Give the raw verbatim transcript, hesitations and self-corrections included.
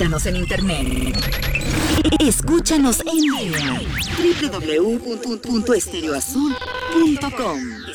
Visítanos en internet. Escúchanos en línea. doble u doble u doble u punto estéreo azul punto com